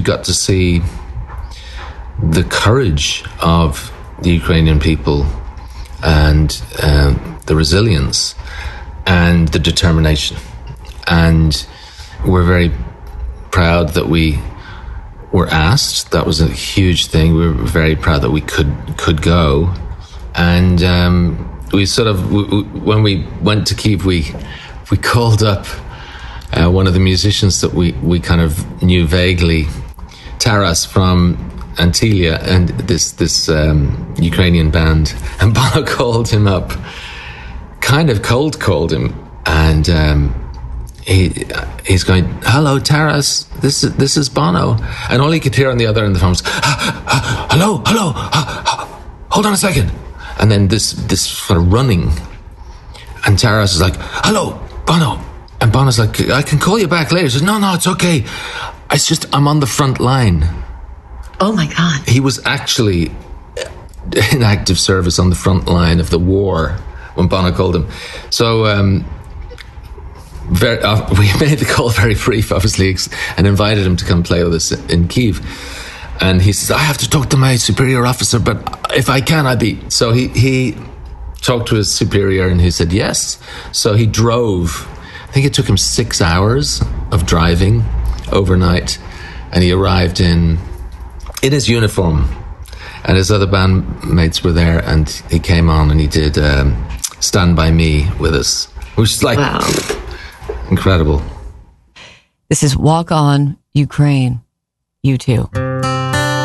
got to see the courage of the Ukrainian people and the resilience and the determination. And we're very proud that we were asked. That was a huge thing. We were very proud that we could go. And we sort of, when we went to Kyiv, we called up one of the musicians that we kind of knew vaguely, Taras from Antilia, and this Ukrainian band. And Bono called him up, kind of cold called him, and he's going, "Hello, Taras, this is Bono," and all he could hear on the other end of the phone was, "Hello, hold on a second," and then this sort of running, and Taras is like, "Hello, Bono," and Bono's like, "I can call you back later." He says, "No, it's okay. I'm on the front line." Oh my God! He was actually in active service on the front line of the war when Bono called him. So we made the call very brief, obviously, and invited him to come play with us in Kyiv. And he says, "I have to talk to my superior officer, but if I can, I'd be..." So he talked to his superior, and he said yes. So he drove. I think it took him 6 hours of driving overnight, and he arrived in his uniform, and his other bandmates were there, and he came on and he did Stand By Me with us, which is like, wow, incredible. This is Walk On Ukraine, U2.